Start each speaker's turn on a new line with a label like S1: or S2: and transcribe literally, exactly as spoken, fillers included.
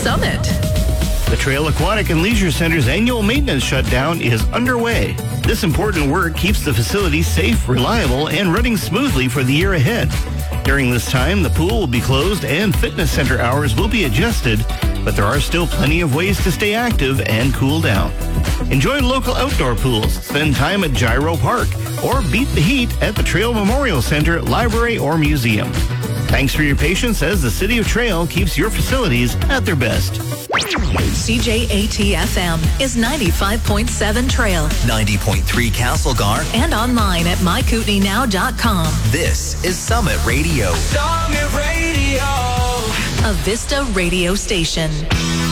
S1: Summit.
S2: The Trail Aquatic and Leisure Center's annual maintenance shutdown is underway. This important work keeps the facility safe, reliable, and running smoothly for the year ahead. During this time, the pool will be closed and fitness center hours will be adjusted, but there are still plenty of ways to stay active and cool down. Enjoy local outdoor pools, spend time at Gyro Park, or beat the heat at the Trail Memorial Center, Library, or Museum. Thanks for your patience as the City of Trail keeps your facilities at their best.
S1: C J A T F M is ninety-five point seven Trail,
S3: ninety point three Castlegar,
S1: and online at my kootenai now dot com.
S3: This is Summit Radio.
S4: Summit Radio.
S1: A Vista radio station.